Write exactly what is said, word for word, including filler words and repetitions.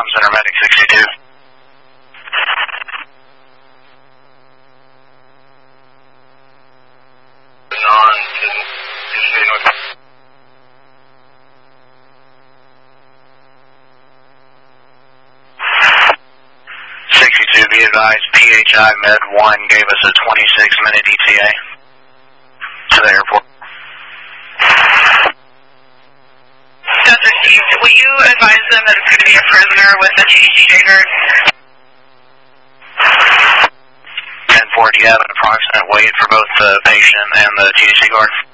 Com Center Medic sixty-two. On to Tuesday North. sixty-two, be advised, P H I Med one gave us a twenty-six minute E T A to the airport. That's received. Will you advise them that it's going to be a prisoner with a T D C J-guard? ten four, do you have an approximate weight for both the patient and the T D C guard?